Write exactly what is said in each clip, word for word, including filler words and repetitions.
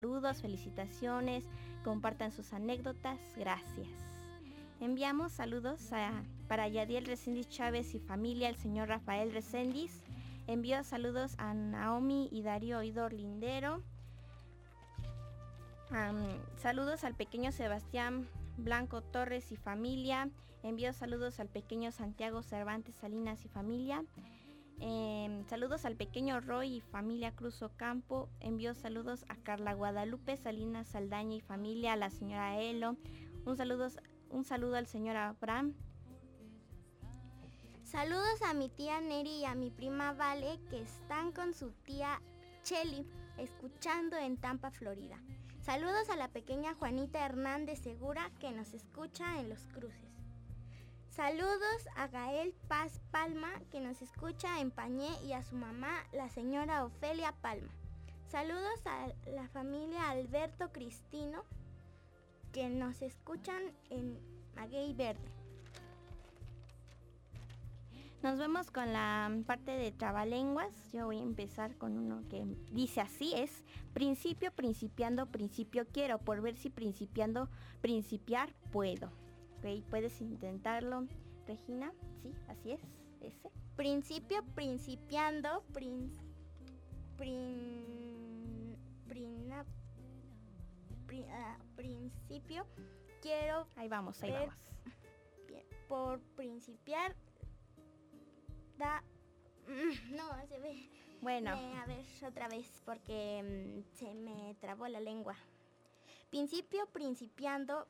saludos, felicitaciones, compartan sus anécdotas, gracias. Enviamos saludos a, para Yadiel Reséndiz Chávez y familia, el señor Rafael Reséndiz. Envío saludos a Naomi y Darío Oidor Lindero. Um, saludos al pequeño Sebastián Blanco Torres y familia. Envío saludos al pequeño Santiago Cervantes Salinas y familia. Eh, saludos al pequeño Roy y familia Cruz Ocampo. Envío saludos a Carla Guadalupe Salinas Saldaña y familia, a la señora Elo. Un saludo, un saludo al señor Abraham. Saludos a mi tía Neri y a mi prima Vale, que están con su tía Cheli escuchando en Tampa, Florida. Saludos a la pequeña Juanita Hernández Segura, que nos escucha en Los Cruces. Saludos a Gael Paz Palma, que nos escucha en Pañé, y a su mamá, la señora Ofelia Palma. Saludos a la familia Alberto Cristino, que nos escuchan en Maguey Verde. Nos vemos con la parte de trabalenguas. Yo voy a empezar con uno que dice así, es principio, principiando, principio quiero, por ver si principiando, principiar puedo. Ok, ¿puedes intentarlo, Regina? Sí, así es, ese. Principio, principiando, prin, prin, prin, prin, uh, principio quiero. Ahí vamos, ahí ver, vamos. Bien, por principiar. Da, no, se ve. Bueno. Eh, a ver, otra vez, porque um, se me trabó la lengua. Principio, principiando,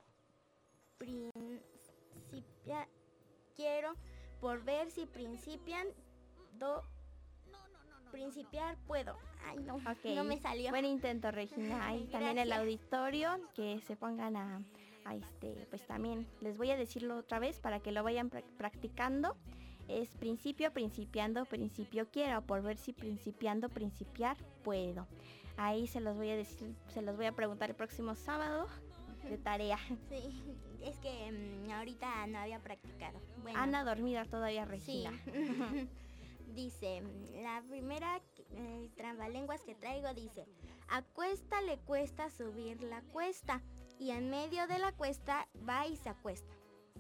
principia, quiero, por ver si principian, do, principiar puedo. Ay, no, okay. No me salió. Buen intento, Regina. Ahí también el auditorio, que se pongan a, a este, pues también les voy a decirlo otra vez para que lo vayan pr- practicando. Es principio, principiando, principio quiero, por ver si principiando, principiar puedo. Ahí se los voy a decir, se los voy a preguntar el próximo sábado de tarea. Sí, es que um, ahorita no había practicado. Bueno, Ana dormida todavía, Regina. Sí. Dice, la primera eh, trabalenguas que traigo dice, a cuesta le cuesta subir la cuesta, y en medio de la cuesta va y se acuesta.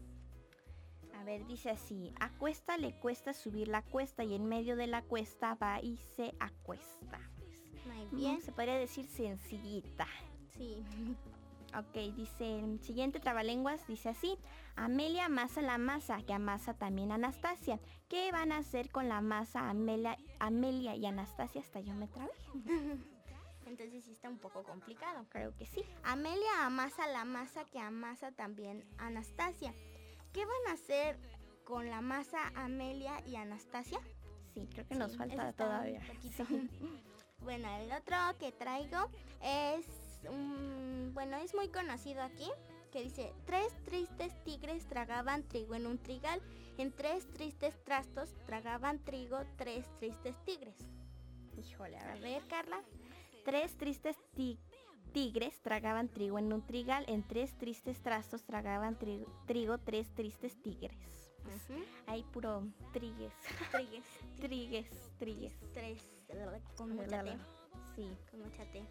A ver, dice así, a cuesta le cuesta subir la cuesta, y en medio de la cuesta va y se acuesta. Muy bien. Se podría decir sencillita. Sí. Ok, dice el siguiente trabalenguas, dice así, Amelia amasa la masa, que amasa también Anastasia. ¿Qué van a hacer con la masa Amelia, Amelia y Anastasia? Hasta yo me trabé. Entonces sí está un poco complicado. Creo que sí. Amelia amasa la masa, que amasa también Anastasia. ¿Qué van a hacer con la masa Amelia y Anastasia? Sí, creo que nos sí, falta todavía. Sí. Bueno, el otro que traigo es un, bueno, es muy conocido aquí, que dice, tres tristes tigres tragaban trigo en un trigal, en tres tristes trastos tragaban trigo tres tristes tigres. Híjole, a ver, a ver Carla. Tres tristes tigres. Tigres tragaban trigo en un trigal, en tres tristes trastos tragaban trigo, trigo tres tristes tigres. Pues, uh-huh. Hay puro trigues. Trigues. Trigues, trigues. Tres, con mucha T. Sí. Con mucha T.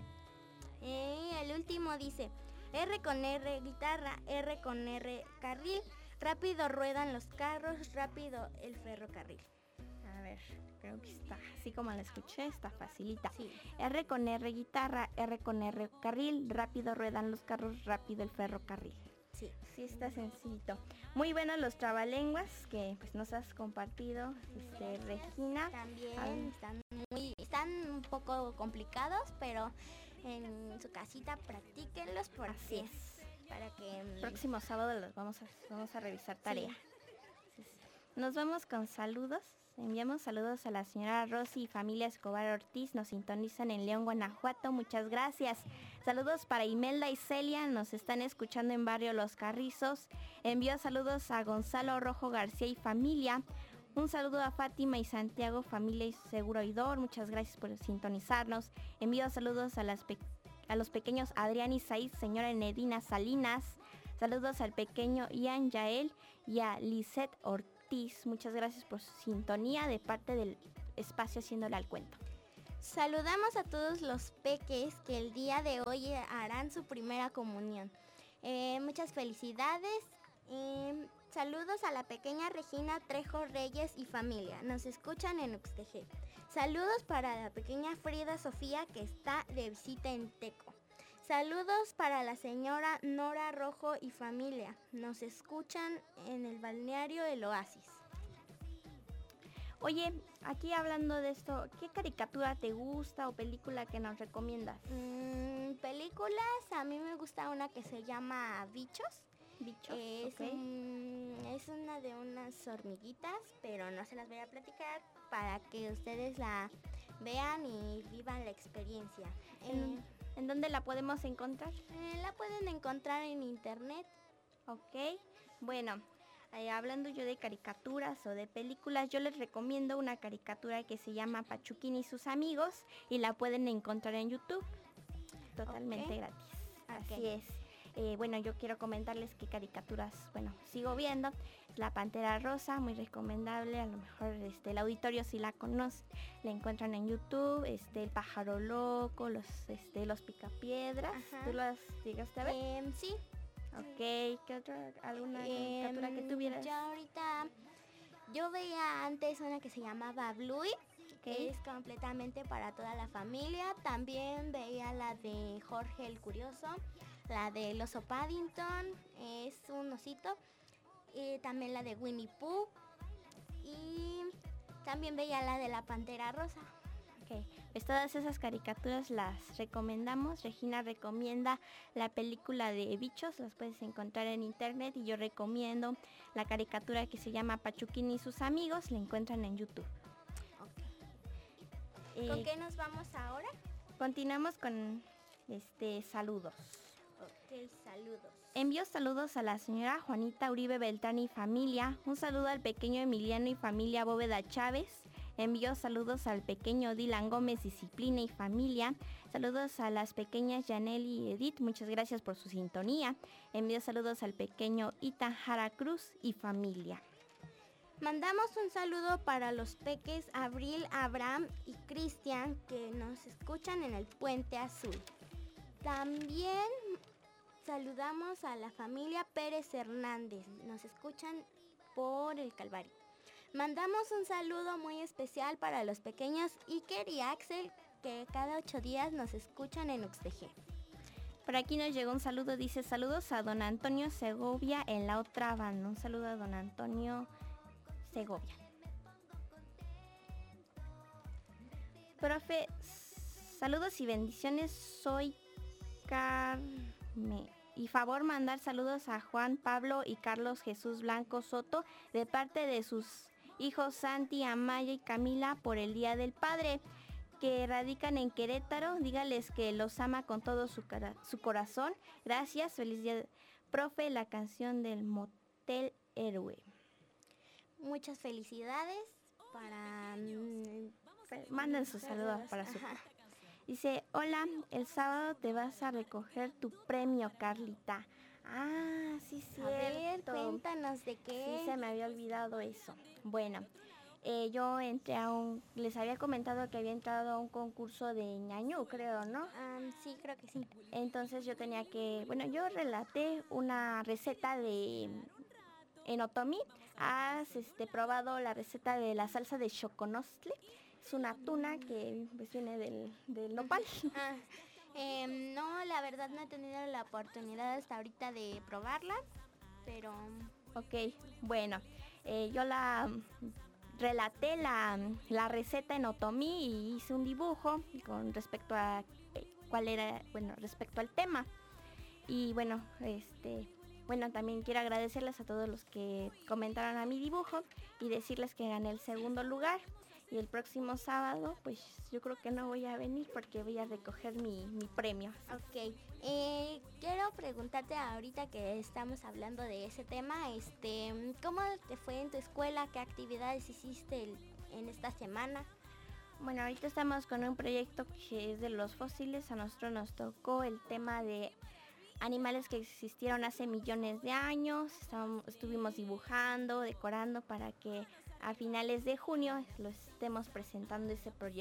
Y el último dice, R con R guitarra, R con R carril, rápido ruedan los carros, rápido el ferrocarril. A ver, creo que está, así como la escuché, está facilita. Sí. R con R guitarra, R con R carril, rápido ruedan los carros, rápido el ferrocarril. Sí. Sí, está sencillito. Muy buenos los trabalenguas que pues nos has compartido, este, Regina. También um, están muy, están un poco complicados, pero en su casita practíquenlos por así es. Para que el próximo sábado los vamos a, vamos a revisar tarea. Sí. Nos vamos con saludos. Enviamos saludos a la señora Rosy y familia Escobar Ortiz. Nos sintonizan en León, Guanajuato. Muchas gracias. Saludos para Imelda y Celia. Nos están escuchando en Barrio Los Carrizos. Envío saludos a Gonzalo Rojo García y familia. Un saludo a Fátima y Santiago, familia y Seguro Oidor. Muchas gracias por sintonizarnos. Envío saludos a, las pe- a los pequeños Adrián y Said, señora Enedina Salinas. Saludos al pequeño Ian Yael y a Lisette Ortiz. Muchas gracias por su sintonía de parte del espacio Haciéndole al Cuento. Saludamos a todos los peques que el día de hoy harán su primera comunión. Eh, muchas felicidades. Eh, saludos a la pequeña Regina Trejo Reyes y familia. Nos escuchan en Uxtejé. Saludos para la pequeña Frida Sofía que está de visita en Teco. Saludos para la señora Nora Rojo y familia. Nos escuchan en el balneario El Oasis. Oye, aquí hablando de esto, ¿qué caricatura te gusta o película que nos recomiendas? Mm, películas, a mí me gusta una que se llama Bichos. Bichos, Es, ok. un, es una de unas hormiguitas, pero no se las voy a platicar para que ustedes la vean y vivan la experiencia. ¿En, Eh, ¿en dónde la podemos encontrar? eh, la pueden encontrar en internet. Ok, bueno, eh, hablando yo de caricaturas o de películas, yo les recomiendo una caricatura que se llama Pachuquín y sus amigos y la pueden encontrar en YouTube, totalmente Ok. gratis. Ok. Así es. Eh, bueno, yo quiero comentarles qué caricaturas, bueno, sigo viendo. La Pantera Rosa, muy recomendable, a lo mejor este, el auditorio si la conoce, la encuentran en YouTube, este, El Pájaro Loco, los, este, los Picapiedras, Ajá. ¿tú las llegaste a ver? Em, sí. Ok, ¿qué otra, alguna caricatura que Em, tuvieras? Yo ahorita, yo veía antes una que se llamaba Bluey. Ok. Es completamente para toda la familia. También veía la de Jorge el Curioso, la del oso Paddington, es un osito. Y también la de Winnie Pooh. Y también veía la de la Pantera Rosa. Ok, pues todas esas caricaturas las recomendamos. Regina recomienda la película de Bichos, las puedes encontrar en internet, y yo recomiendo la caricatura que se llama Pachuquín y sus amigos, la encuentran en YouTube. Eh, ¿Con qué nos vamos ahora? Continuamos con este saludos. Ok, saludos. Envío saludos a la señora Juanita Uribe Beltrán y familia. Un saludo al pequeño Emiliano y familia Bóveda Chávez. Envío saludos al pequeño Dylan Gómez Disciplina y familia. Saludos a las pequeñas Yanel y Edith. Muchas gracias por su sintonía. Envío saludos al pequeño Ita Jara Cruz y familia. Mandamos un saludo para los peques Abril, Abraham y Cristian que nos escuchan en el Puente Azul. También saludamos a la familia Pérez Hernández, nos escuchan por el Calvario. Mandamos un saludo muy especial para los pequeños Iker y Axel que cada ocho días nos escuchan en Uxtejé. Por aquí nos llegó un saludo, dice saludos a don Antonio Segovia en la otra banda. Un saludo a don Antonio Segovia. Profe, saludos y bendiciones, soy Carmen. Y favor mandar saludos a Juan Pablo y Carlos Jesús Blanco Soto de parte de sus hijos Santi, Amaya y Camila por el Día del Padre, que radican en Querétaro. Dígales que los ama con todo su, cara, su corazón. Gracias, feliz día. Profe, la canción del Motel Héroe. Muchas felicidades para... Manden sus saludos para su... Ajá. Dice, hola, el sábado te vas a recoger tu premio, Carlita. Ah, sí, cierto. A ver, cuéntanos de qué. Sí, se me había olvidado eso. Bueno, eh, yo entré a un... Les había comentado que había entrado a un concurso de ñañú, creo, ¿no? Um, sí, creo que sí. Entonces yo tenía que... Bueno, yo relaté una receta de... En otomí, has este, probado la receta de la salsa de choconostle. Es una tuna que pues, viene del, del nopal. Ah, eh, no, la verdad no he tenido la oportunidad hasta ahorita de probarla, pero... Ok, bueno, eh, yo la relaté la, la receta en otomí y hice un dibujo con respecto a eh, cuál era, bueno, respecto al tema. Y bueno, este... Bueno, también quiero agradecerles a todos los que comentaron a mi dibujo y decirles que gané el segundo lugar. Y el próximo sábado, pues yo creo que no voy a venir porque voy a recoger mi, mi premio. Ok, eh, quiero preguntarte ahorita que estamos hablando de ese tema, este, ¿cómo te fue en tu escuela? ¿Qué actividades hiciste el, en esta semana? Bueno, ahorita estamos con un proyecto que es de los fósiles. A nosotros nos tocó el tema de animales que existieron hace millones de años. Estábamos, estuvimos dibujando, decorando para que a finales de junio lo estemos presentando ese proyecto.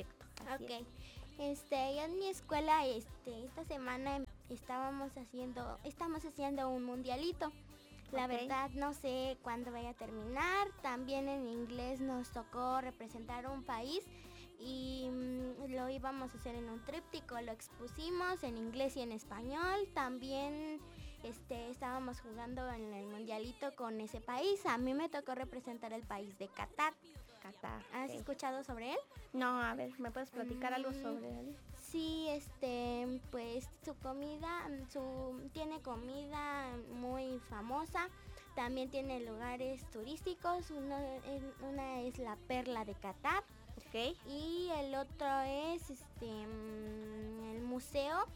Así Ok. es. Este, yo en mi escuela, este, esta semana em- estábamos haciendo, estamos haciendo un mundialito. La Ok. verdad no sé cuándo vaya a terminar. También en inglés nos tocó representar un país y mm, lo íbamos a hacer en un tríptico. Lo expusimos en inglés y en español. También este, estábamos jugando en el mundialito con ese país. A mí me tocó representar el país de Qatar. Qatar. ¿Has Ok. escuchado sobre él? No, a ver, ¿me puedes platicar algo Mm, sobre él? Sí, este, pues su comida, mm, su tiene comida muy famosa. También tiene lugares turísticos. Uno, en- una es la Perla de Qatar Ok. y el otro es este mm, el Museo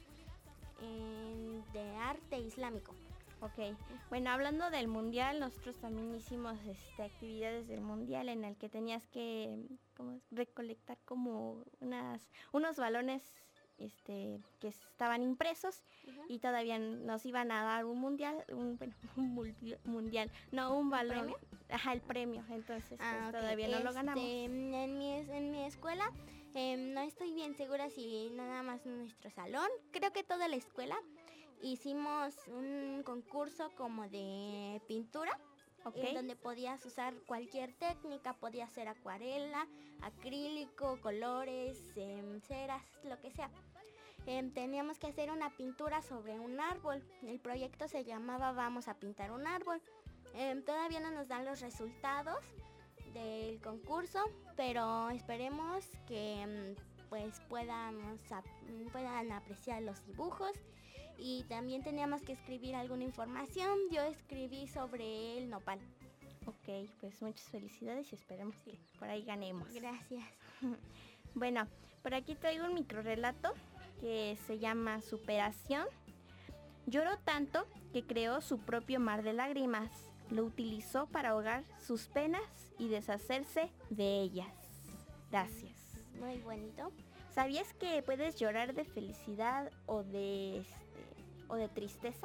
eh, de Arte Islámico. Ok, bueno, hablando del mundial, nosotros también hicimos este, actividades del mundial en el que tenías que ¿cómo es? Recolectar como unas, unos balones este, que estaban impresos Ujú. y todavía nos iban a dar un mundial, un, bueno, un multi- mundial, no, un balón. premio? Ajá, el premio, entonces pues, Ah, ok. todavía no lo ganamos. Este, En mi, es- en mi escuela em, no estoy bien segura si nada más nuestro salón, creo que toda la escuela hicimos un concurso como de pintura, Ok, en donde podías usar cualquier técnica, podía ser acuarela, acrílico, colores, em, ceras, lo que sea. Em, teníamos que hacer una pintura sobre un árbol. El proyecto se llamaba Vamos a pintar un árbol. Em, todavía no nos dan los resultados del concurso, pero esperemos que em, pues podamos ap- puedan apreciar los dibujos. Y también teníamos que escribir alguna información. Yo escribí sobre el nopal. ok, pues muchas felicidades y esperemos que por ahí ganemos. Gracias. Bueno, por aquí traigo un microrrelato que se llama Superación. Lloró tanto que creó su propio mar de lágrimas. Lo utilizó para ahogar sus penas y deshacerse de ellas. Gracias. Muy bonito. ¿Sabías que puedes llorar de felicidad o de este, o de tristeza?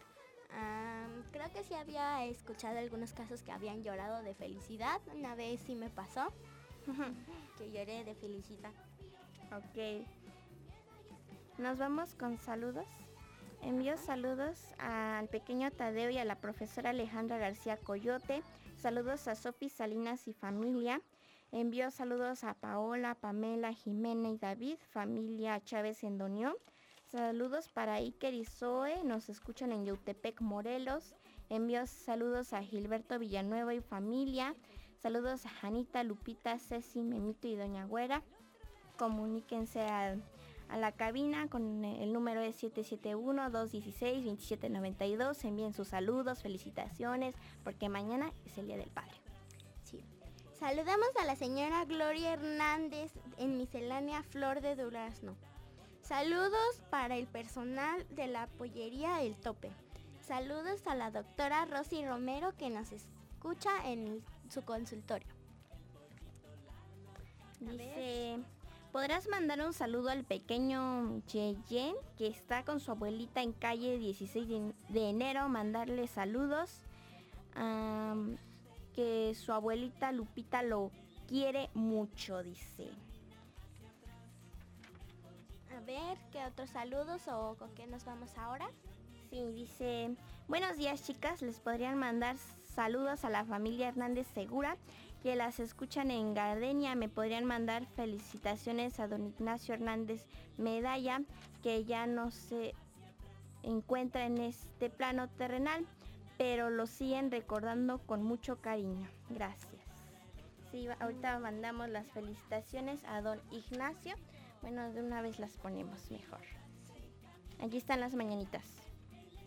Am, creo que sí había escuchado algunos casos que habían llorado de felicidad. Una vez sí me pasó que lloré de felicidad. Ok. Nos vamos con saludos. Envío saludos al pequeño Tadeo y a la profesora Alejandra García Coyote. Saludos a Sofi Salinas y familia. Envío saludos a Paola, Pamela, Jimena y David, familia Chávez en Donión. Saludos para Iker y Zoe, nos escuchan en Yautepec, Morelos. Envío saludos a Gilberto Villanueva y familia. Saludos a Janita, Lupita, Ceci, Memito y Doña Güera. Comuníquense a, a la cabina con el número es siete siete uno, dos uno seis, dos siete nueve dos. Envíen sus saludos, felicitaciones, porque mañana es el Día del Padre. Sí. Saludamos a la señora Gloria Hernández en Miscelánea Flor de Durazno. Saludos para el personal de la pollería El Tope. Saludos a la doctora Rosy Romero que nos escucha en el- su consultorio. Dice, ¿podrás mandar un saludo al pequeño Yeyen que está con su abuelita en calle dieciséis de de enero? Mandarle saludos. Am, que su abuelita Lupita lo quiere mucho, dice. A ver, ¿qué otros saludos o con qué nos vamos ahora? Sí, dice, buenos días chicas, les podrían mandar saludos a la familia Hernández Segura, que las escuchan en Gardenia. Me podrían mandar felicitaciones a don Ignacio Hernández Medalla, que ya no se encuentra en este plano terrenal, pero lo siguen recordando con mucho cariño. Gracias. Sí, va- ahorita mandamos las felicitaciones a don Ignacio. Bueno, de una vez las ponemos mejor. Aquí están las mañanitas.